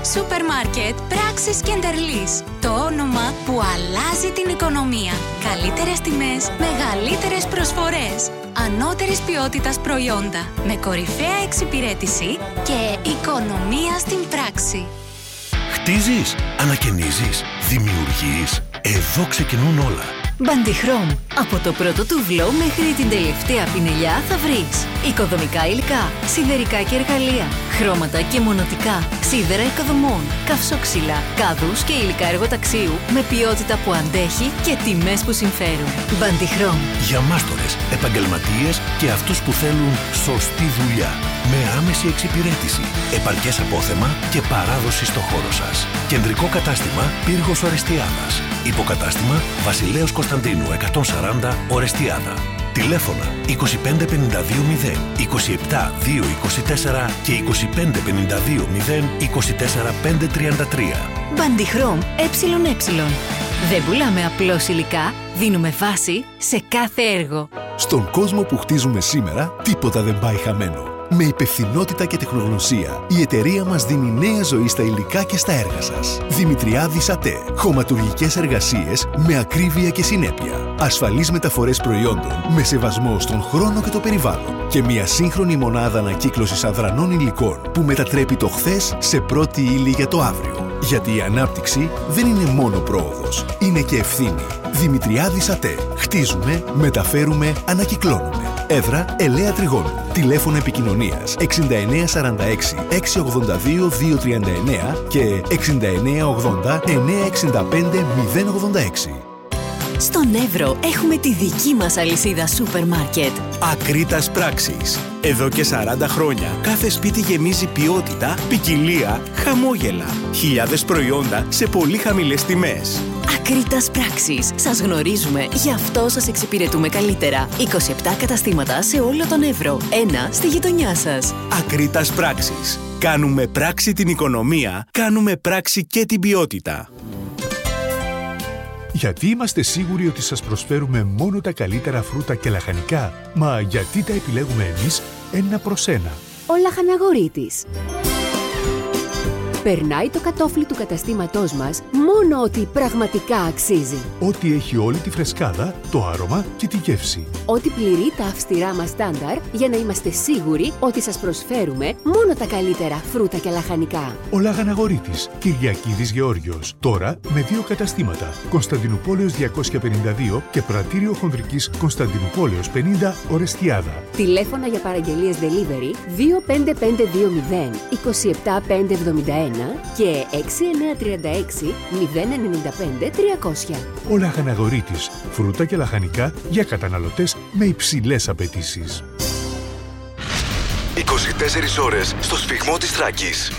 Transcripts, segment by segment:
Σούπερ μάρκετ Πράξεις Κεντερλής. Το όνομα που αλλάζει την οικονομία. Καλύτερες τιμές, μεγαλύτερες προσφορές. Ανώτερης ποιότητας προϊόντα. Με κορυφαία εξυπηρέτηση και οικονομία στην πράξη. Χτίζεις, ανακαινίζεις, δημιουργείς. Εδώ ξεκινούν όλα. Bandichrom. Από το πρώτο τούβλο μέχρι την τελευταία πινελιά θα βρεις οικοδομικά υλικά, σιδερικά και εργαλεία, χρώματα και μονοτικά, σίδερα οικοδομών, καυσόξυλα, κάδους και υλικά εργοταξίου με ποιότητα που αντέχει και τιμές που συμφέρουν. Bandichrom. Για μάστορες, επαγγελματίες και αυτούς που θέλουν σωστή δουλειά. Με άμεση εξυπηρέτηση, επαρκές απόθεμα και παράδοση στο χώρο σας. Κεντρικό κατάστημα Πύργος Ορεστιάδας. Υποκατάστημα Βασιλέως Κωνσταντίνου 140 Ορεστιάδα. Τηλέφωνα 25520, 27224 και 25520 24533. Bandichrom ΕΕ. Δεν πουλάμε απλώς υλικά, δίνουμε βάση σε κάθε έργο. Στον κόσμο που χτίζουμε σήμερα, τίποτα δεν πάει χαμένο. Με υπευθυνότητα και τεχνογνωσία, η εταιρεία μας δίνει νέα ζωή στα υλικά και στα έργα σας. Δημητριάδης ΑΤΕ. Χωματουργικές εργασίες με ακρίβεια και συνέπεια. Ασφαλείς μεταφορές προϊόντων με σεβασμό στον χρόνο και το περιβάλλον. Και μια σύγχρονη μονάδα ανακύκλωσης αδρανών υλικών που μετατρέπει το χθες σε πρώτη ύλη για το αύριο. Γιατί η ανάπτυξη δεν είναι μόνο πρόοδος, είναι και ευθύνη. Δημητριάδης ΑΤΕ. Χτίζουμε, μεταφέρουμε, ανακυκλώνουμε. Έδρα Ελαία Τριγώνου. Τηλέφωνο επικοινωνίας 6946 682 239 και 6980 965 086. Στον Εύρο έχουμε τη δική μας αλυσίδα σούπερ μάρκετ. Ακρίτας Πράξεις. Εδώ και 40 χρόνια κάθε σπίτι γεμίζει ποιότητα, ποικιλία, χαμόγελα. Χιλιάδες προϊόντα σε πολύ χαμηλές τιμές. Ακρίτας Πράξεις. Σας γνωρίζουμε, γι' αυτό σας εξυπηρετούμε καλύτερα. 27 καταστήματα σε όλο τον Εύρο. Ένα στη γειτονιά σας. Ακρίτας Πράξεις. Κάνουμε πράξη την οικονομία, κάνουμε πράξη και την ποιότητα. Γιατί είμαστε σίγουροι ότι σας προσφέρουμε μόνο τα καλύτερα φρούτα και λαχανικά? Μα γιατί τα επιλέγουμε εμείς ένα προς ένα? Ο Λαχαναγορίτης. Περνάει το κατόφλι του καταστήματός μας μόνο ότι πραγματικά αξίζει. Ό,τι έχει όλη τη φρεσκάδα, το άρωμα και τη γεύση. Ό,τι πληρεί τα αυστηρά μας στάνταρ για να είμαστε σίγουροι ότι σας προσφέρουμε μόνο τα καλύτερα φρούτα και λαχανικά. Ο Λαχαναγορίτης, Κυριακίδης Γεώργιος. Τώρα με 2 καταστήματα. Κωνσταντινούπολεως 252 και Πρατήριο Χονδρικής Κωνσταντινούπολεως 50 Ορεστιάδα. Τηλέφωνα για παραγγελίες delivery 25520 27571 και 6936 095 300. Ο Λαχαναγορίτης, φρούτα και λαχανικά για καταναλωτές με υψηλές απαιτήσεις. 24 ώρες στο σφυγμό της Θράκης.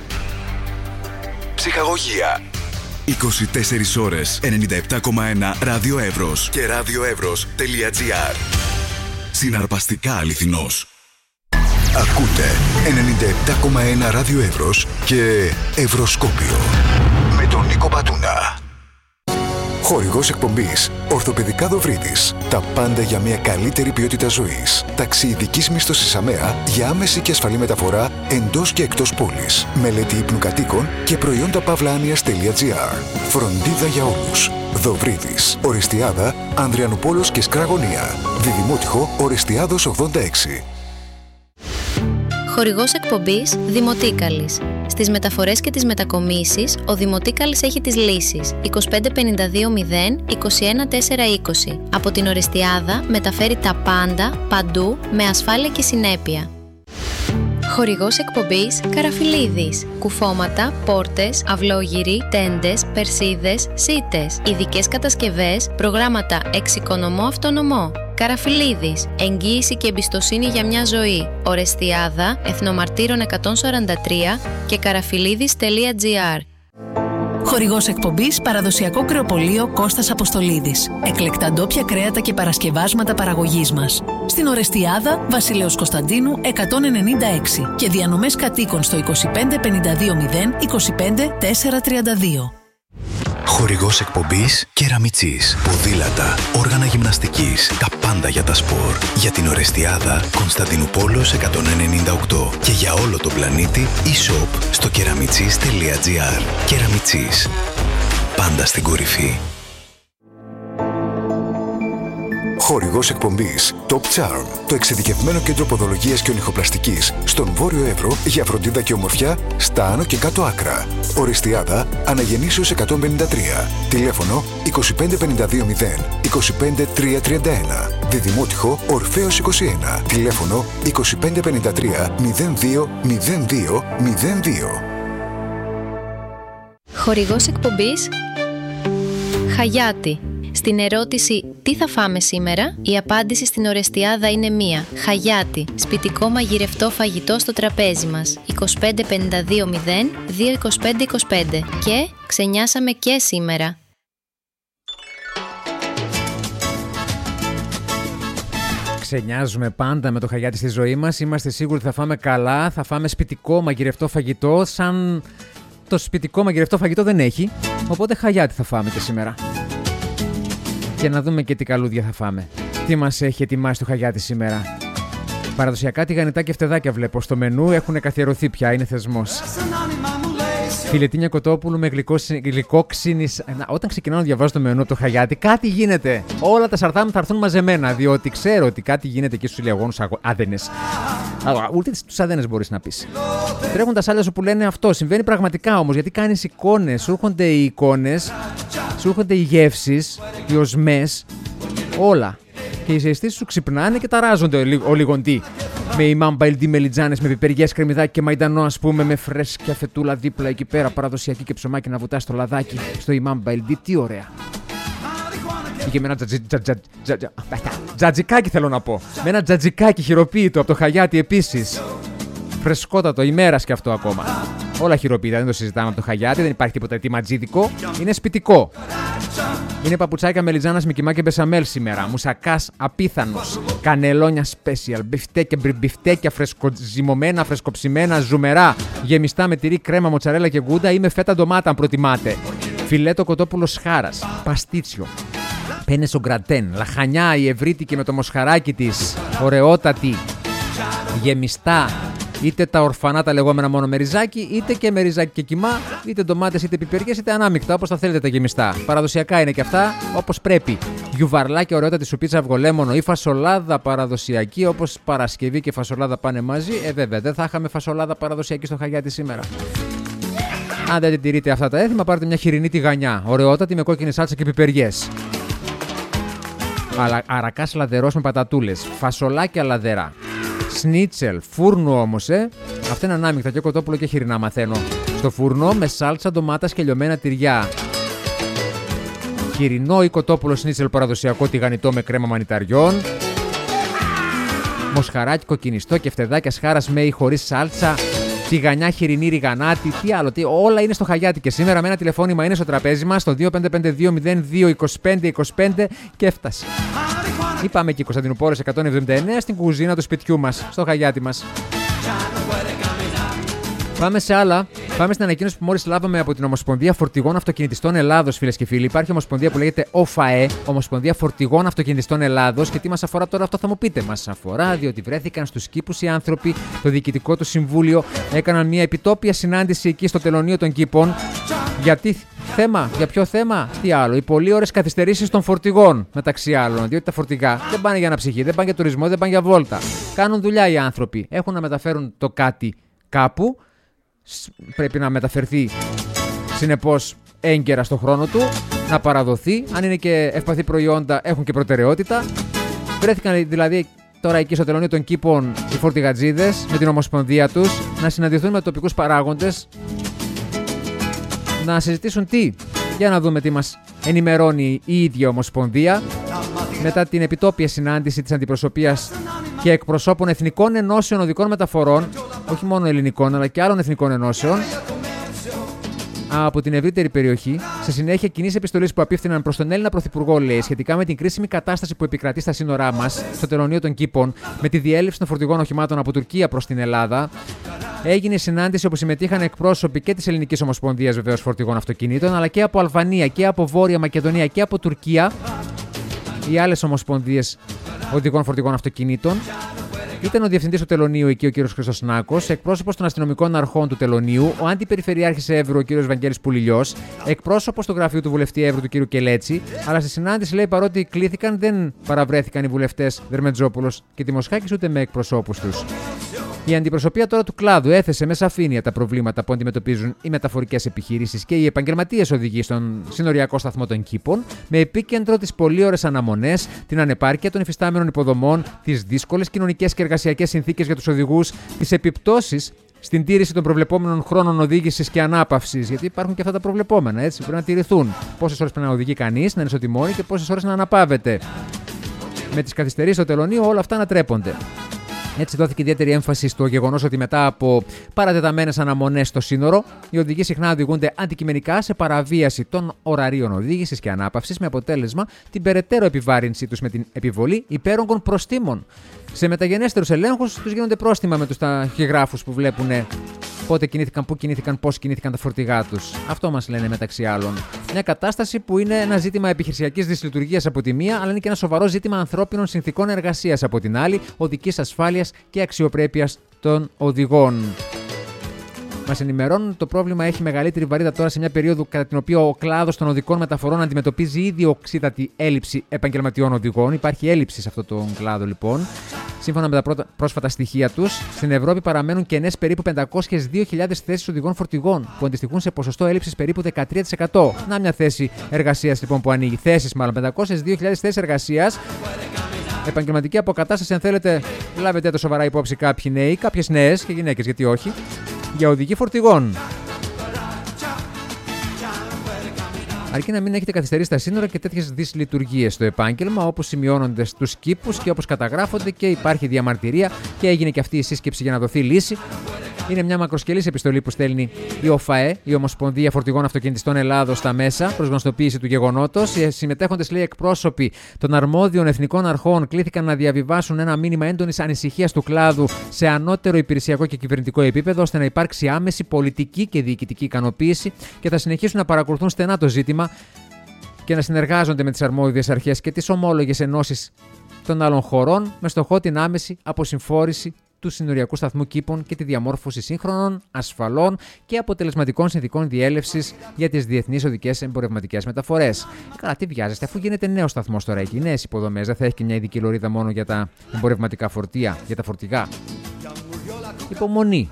Ψυχαγωγία. 24 ώρες 97,1 Ράδιο Εύρος και radioevros.gr. Συναρπαστικά αληθινός. Ακούτε 97,1 Ράδιο Εύρος και Ευρωσκόπιο με τον Νίκο Πατούνα. Χορηγός εκπομπής Ορθοπαιδικά Δοβρίτης. Τα πάντα για μια καλύτερη ποιότητα ζωής. Ταξιειδικής μίσθωσης ΑΜΕΑ για άμεση και ασφαλή μεταφορά εντός και εκτός πόλης. Μελέτη ύπνου κατοίκων και προϊόντα pavlanias.gr. Φροντίδα για όλους. Δοβρίτης. Ορεστιάδα, Ανδριανουπόλος και Σκραγωνία. Διδημότυχο Ορεστιάδος 86. Χορηγός εκπομπής Δημοτίκαλης. Στις μεταφορές και τις μετακομίσεις, ο Δημοτίκαλης έχει τις λύσεις 25520 21420. Από την Ορεστιάδα μεταφέρει τα πάντα, παντού, με ασφάλεια και συνέπεια. Χορηγός εκπομπής Καραφιλίδης. Κουφώματα, πόρτες, αυλόγυροι, τέντες, περσίδες, σίτες. Ειδικές κατασκευές, προγράμματα εξοικονομώ αυτονομώ. Καραφιλίδης. Εγγύηση και εμπιστοσύνη για μια ζωή. Ορεστιάδα, Εθνομαρτύρων 143 και καραφιλίδης.gr. Χορηγός εκπομπής Παραδοσιακό Κρεοπωλείο Κώστας Αποστολίδης. Εκλεκτά ντόπια κρέατα και παρασκευάσματα παραγωγής μας. Στην Ορεστιάδα, Βασιλέως Κωνσταντίνου 196 και διανομές κατοίκων στο 25520 25432. Χορηγός εκπομπής Κεραμιτσής. Ποδήλατα, όργανα γυμναστικής, τα πάντα για τα σπορ. Για την Ορεστιάδα, Κωνσταντινούπολεως 198. Και για όλο τον πλανήτη, e-shop στο κεραμιτσής.gr. Κεραμιτσής. Πάντα στην κορυφή. Χορηγός εκπομπής Top Charm, το εξειδικευμένο κέντρο ποδολογίας και ονυχοπλαστικής στον Βόρειο Εύρο για φροντίδα και ομορφιά στα άνω και κάτω άκρα. Ορεστιάδα Αναγεννήσεως 153. Τηλέφωνο 25520 25331. Διδημότυχο Ορφέως 21. Τηλέφωνο 2553 020202. Χορηγός εκπομπής Χαγιάτι. Στην ερώτηση «Τι θα φάμε σήμερα?» η απάντηση στην Ορεστιάδα είναι μία. Χαγιάτι. Σπιτικό μαγειρευτό φαγητό στο τραπέζι μας. 2552 22525. Και ξενιάσαμε και σήμερα. Ξενιάζουμε πάντα με το χαγιάτι στη ζωή μας. Είμαστε σίγουροι ότι θα φάμε καλά, θα φάμε σπιτικό μαγειρευτό φαγητό, σαν το σπιτικό μαγειρευτό φαγητό δεν έχει. Οπότε χαγιάτι θα φάμε και σήμερα. Και να δούμε και τι καλούδια θα φάμε. Τι μας έχει ετοιμάσει το χαγιάτι σήμερα? Παραδοσιακά τηγανιτά και φτεδάκια βλέπω στο μενού, έχουν καθιερωθεί πια, είναι θεσμός. Φιλετίνια κοτόπουλου με γλυκό ξύνης. Όταν ξεκινάω να διαβάζω το μενού από το χαγιάτι, κάτι γίνεται. Όλα τα σαρτά μου θα έρθουν μαζεμένα, διότι ξέρω ότι κάτι γίνεται και στους ηλιαγόνους άδενες. Ούτε στους άδενες μπορείς να πεις. Τρέχουν τα σάλια σου που λένε αυτό. Συμβαίνει πραγματικά όμως, γιατί κάνεις εικόνες. Σου έρχονται οι εικόνες, σου έρχονται οι γεύσεις, οι οσμές, όλα. Και οι αισθήσεις σου ξυπνάνε και ταράζονται ολιγοντή. Με ημάμπα ελντί μελιτζάνες, με πιπεριές, κρεμμυδάκι και μαϊντανό, ας πούμε, με φρέσκια φετούλα δίπλα εκεί πέρα, παραδοσιακή και ψωμάκι να βουτάς στο λαδάκι, στο ημάμπα ελντί, τι ωραία. Και με ένα τζατζικάκι θέλω να πω. Με ένα τζατζικάκι χειροποίητο από το χαγιάτι επίσης. Φρεσκότατο, ημέρας και αυτό ακόμα. Όλα χειροποίητα, δεν το συζητάμε από το χαγιάτι, δεν υπάρχει τίποτα τιματζίδικο, είναι σπιτικό. Είναι παπουτσάκια μελιτζάνας με κιμά και μπεσαμέλ σήμερα. Μουσακάς απίθανος. Κανελόνια special. Μπιφτέκια φρεσκοζυμωμένα, φρεσκοψημένα, ζουμερά. Γεμιστά με τυρί, κρέμα, μοτσαρέλα και γκούντα ή με φέτα ντομάτα αν προτιμάτε. Φιλέτο κοτόπουλο χάρας. Παστίτσιο. Πένε στο γκρατέν. Λαχανιά η ευρύτικη με το μοσχαράκι της. Ωραιότατη. Γεμιστά. Είτε τα ορφανά τα λεγόμενα μόνο με ριζάκι, είτε και με ριζάκι και κιμά, είτε ντομάτες, είτε πιπεριές, είτε ανάμεικτα, όπως τα θέλετε τα γεμιστά. Παραδοσιακά είναι και αυτά, όπως πρέπει. Γιουβαρλάκι, ωραιότατη σουπίτσα αυγολέμονο ή φασολάδα παραδοσιακή, όπως Παρασκευή και φασολάδα πάνε μαζί. Βέβαια, δεν θα είχαμε φασολάδα παραδοσιακή στο χαγιάτι σήμερα. Αν δεν την τηρείτε αυτά τα έθιμα, πάρτε μια χοιρινή τηγανιά. Ωραιότατη με κόκκινη σάλτσα και πιπεριές. Αρακάς λαδερός με πατατούλες. Φασολάκια λαδερά. Σνίτσελ, φούρνο όμως, Αυτά είναι ανάμεικτα και κοτόπουλο και χοιρινά μαθαίνω. Στο φούρνο με σάλτσα, ντομάτας και λιωμένα τυριά. Χοιρινό ή κοτόπουλο σνίτσελ παραδοσιακό τηγανιτό με κρέμα μανιταριών. Μοσχαράκι κοκκινιστό και φτεδάκια σχάρας με ή χωρίς σάλτσα. Τηγανιά χοιρινή ριγανάτη, τι άλλο, όλα είναι στο χαγιάτι και σήμερα με ένα τηλεφώνημα είναι στο τραπέζι μας στο 2552022525 και έφτασε. Είπαμε και Κωνσταντινούπολεως 179 στην κουζίνα του σπιτιού μας, στο χαγιάτι μας. Πάμε σε άλλα. Πάμε στην ανακοίνωση που μόλις λάβαμε από την Ομοσπονδία Φορτηγών Αυτοκινητιστών Ελλάδος, φίλες και φίλοι. Υπάρχει ομοσπονδία που λέγεται ΟΦΑΕ, Ομοσπονδία Φορτηγών Αυτοκινητιστών Ελλάδος. Και τι μας αφορά τώρα, αυτό θα μου πείτε. Μας αφορά διότι βρέθηκαν στους κήπους οι άνθρωποι, το διοικητικό του συμβούλιο έκαναν μια επιτόπια συνάντηση εκεί στο τελωνείο των κήπων. Για ποιο θέμα, τι άλλο, οι πολλοί ώρες καθυστερήσεις των φορτηγών μεταξύ άλλων. Διότι τα φορτηγά δεν πάνε για αναψυχή, δεν πάνε για τουρισμό, δεν πάνε για βόλτα. Κάνουν δουλειά οι άνθρωποι. Έχουν να μεταφέρουν το κάτι κάπου. Πρέπει να μεταφερθεί συνεπώς έγκαιρα στο χρόνο του, να παραδοθεί. Αν είναι και ευπαθή προϊόντα, έχουν και προτεραιότητα. Βρέθηκαν δηλαδή τώρα εκεί στο τελωνείο των κήπων οι φορτηγατζίδες με την ομοσπονδία τους να συναντηθούν με τοπικούς παράγοντες, να συζητήσουν τι. Για να δούμε τι μας ενημερώνει η ίδια ομοσπονδία μετά την επιτόπια συνάντηση της αντιπροσωπείας και εκπροσώπων εθνικών ενώσεων οδικών μεταφορών, όχι μόνο ελληνικών αλλά και άλλων εθνικών ενώσεων. από την ευρύτερη περιοχή, σε συνέχεια κοινής επιστολής που απίφθηναν προς τον Έλληνα Πρωθυπουργό, λέει, σχετικά με την κρίσιμη κατάσταση που επικρατεί στα σύνορά μας, στο τελωνείο των Κήπων, με τη διέλευση των φορτηγών οχημάτων από Τουρκία προς την Ελλάδα. Έγινε συνάντηση όπου συμμετείχαν εκπρόσωποι και της Ελληνικής Ομοσπονδίας βεβαίως φορτηγών αυτοκινήτων, αλλά και από Αλβανία και από Βόρεια Μακεδονία και από Τουρκία, οι άλλες ομοσπονδίες οδηγών φορτηγών αυτοκινήτων. Ήταν ο διευθυντής του τελωνείου εκεί, ο κ. Χρήστος Νάκος, εκπρόσωπος των αστυνομικών αρχών του τελωνείου, ο αντιπεριφερειάρχης Εύρου, ο κ. Βαγγέλης Πουληλιός, εκπρόσωπος του γραφείου του βουλευτή Εύρου, του κ. Κελέτσι, αλλά στη συνάντηση, λέει, παρότι κλήθηκαν, δεν παραβρέθηκαν οι βουλευτές Δερμετζόπουλος και Τιμοσχάκης ούτε με εκπροσώπους τους. Η αντιπροσωπεία τώρα του κλάδου έθεσε με σαφήνεια τα προβλήματα που αντιμετωπίζουν οι μεταφορικές επιχειρήσεις και οι επαγγελματίες οδηγοί στον συνοριακό σταθμό των Κήπων, με επίκεντρο τις πολύ ώρες αναμονές, την ανεπάρκεια των υφιστάμενων υποδομών, τις δύσκολες κοινωνικές και εργασιακές συνθήκες για τους οδηγούς, τις επιπτώσεις στην τήρηση των προβλεπόμενων χρόνων οδήγησης και ανάπαυσης. Γιατί υπάρχουν και αυτά τα προβλεπόμενα, έτσι, πρέπει να τηρηθούν. Πόσες ώρες πρέπει να οδηγεί κανείς, να είναι στο τιμόνι και πόσες ώρες να αναπαύεται. Με τις καθυστερήσεις στο τελωνείο, όλα αυτά ανατρέπονται. Έτσι δόθηκε ιδιαίτερη έμφαση στο γεγονός ότι μετά από παρατεταμένες αναμονές στο σύνορο, οι οδηγοί συχνά οδηγούνται αντικειμενικά σε παραβίαση των ωραρίων οδήγησης και ανάπαυσης, με αποτέλεσμα την περαιτέρω επιβάρυνσή τους με την επιβολή υπέρογκων προστίμων. Σε μεταγενέστερους ελέγχους τους γίνονται πρόστιμα με τους ταχυγράφους που βλέπουν πότε κινήθηκαν, πού κινήθηκαν, πώς κινήθηκαν τα φορτηγά τους. Αυτό μας λένε μεταξύ άλλων. Μια κατάσταση που είναι ένα ζήτημα επιχειρησιακής δυσλειτουργίας από τη μία, αλλά είναι και ένα σοβαρό ζήτημα ανθρώπινων συνθηκών εργασίας από την άλλη, οδικής ασφάλειας και αξιοπρέπειας των οδηγών. Μας ενημερώνουν ότι το πρόβλημα έχει μεγαλύτερη βαρύτητα τώρα σε μια περίοδο κατά την οποία ο κλάδος των οδικών μεταφορών αντιμετωπίζει ήδη οξύτατη έλλειψη επαγγελματιών οδηγών. Υπάρχει έλλειψη σε αυτόν τον κλάδο, λοιπόν. Σύμφωνα με τα πρόσφατα στοιχεία τους, στην Ευρώπη παραμένουν κενές περίπου 502.000 θέσεις οδηγών φορτηγών, που αντιστοιχούν σε ποσοστό έλλειψης περίπου 13%. Να μια θέση εργασίας, λοιπόν, που ανοίγει. Θέσεις, μάλλον 502.000 θέσεις εργασίας. Επαγγελματική αποκατάσταση, αν θέλετε, λάβετε το σοβαρά υπόψη κάποιοι νέοι, κάποιες νέες και γυναίκες, γιατί όχι, για οδηγοί φορτηγών. Αρκεί να μην έχετε καθυστερήσει στα σύνορα και τέτοιες δυσλειτουργίες στο επάγγελμα, όπως σημειώνονται στους κήπους και όπως καταγράφονται και υπάρχει διαμαρτυρία και έγινε και αυτή η σύσκεψη για να δοθεί λύση. Είναι μια μακροσκελής επιστολή που στέλνει η ΟΦΑΕ, η Ομοσπονδία Φορτηγών Αυτοκινητιστών Ελλάδος, στα μέσα προς γνωστοποίηση του γεγονότος. Οι συμμετέχοντες, λέει, εκπρόσωποι των αρμόδιων εθνικών αρχών κλήθηκαν να διαβιβάσουν ένα μήνυμα έντονης ανησυχίας του κλάδου σε ανώτερο υπηρεσιακό και κυβερνητικό επίπεδο, ώστε να υπάρξει άμεση πολιτική και διοικητική ικανοποίηση, και θα συνεχίσουν να παρακολουθούν στενά το ζήτημα και να συνεργάζονται με τις αρμόδιες αρχές και τις ομόλογες ενώσεις των άλλων χωρών με στοχό την άμεση αποσυμφόρηση του συνοριακού σταθμού Κήπων και τη διαμόρφωση σύγχρονων, ασφαλών και αποτελεσματικών συνθηκών διέλευσης για τις διεθνείς οδικές εμπορευματικές μεταφορές. Καλά, τι βιάζεστε, αφού γίνεται νέος σταθμός τώρα εκεί, νέες υποδομές, δεν θα έχει και μια ειδική λωρίδα μόνο για τα εμπορευματικά φορτία, για τα φορτηγά. Υπομονή.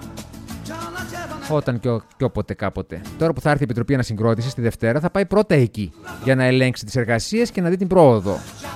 Όταν και όποτε κάποτε. Τώρα που θα έρθει η Επιτροπή Ανασυγκρότησης τη Δευτέρα, θα πάει πρώτα εκεί για να ελέγξει τις εργασίες και να δει την πρόοδο.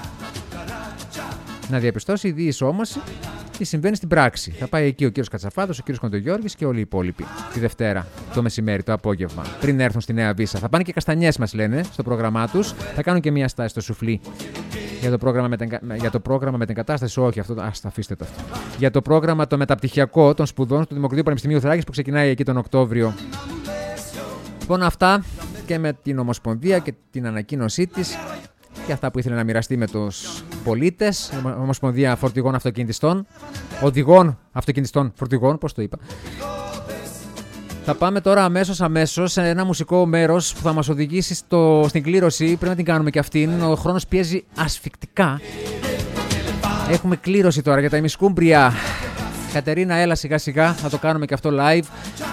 Να διαπιστώσει η διεισόμαση τι συμβαίνει στην πράξη. Θα πάει εκεί ο κύριος Κατσαφάδος, ο κύριος Κοντογιώργης και όλοι οι υπόλοιποι τη Δευτέρα, το μεσημέρι, το απόγευμα, πριν έρθουν στη Νέα Βύσσα. Θα πάνε και καστανιές, μας λένε, στο πρόγραμμά τους. Θα κάνουν και μια στάση στο σουφλί για το πρόγραμμα με την κατάσταση. Όχι, αυτό, αφήστε το αυτό. Για το πρόγραμμα το μεταπτυχιακό των σπουδών του Δημοκρατίου Πανεπιστημίου Θράκης που ξεκινάει εκεί τον Οκτώβριο. Λοιπόν, αυτά και με την Ομοσπονδία και την ανακοίνωσή της. Και αυτά που ήθελε να μοιραστεί με τους πολίτες, Ομοσπονδία Φορτηγών Αυτοκινητιστών, Οδηγών Αυτοκινητιστών Φορτηγών, πώς το είπα. Θα πάμε τώρα αμέσως σε ένα μουσικό μέρος που θα μας οδηγήσει στην κλήρωση. Πρέπει να την κάνουμε και αυτήν. Ο χρόνος πιέζει ασφικτικά. Έχουμε κλήρωση τώρα για τα ημισκούμπρια. Κατερίνα, έλα σιγά σιγά, θα το κάνουμε και αυτό live.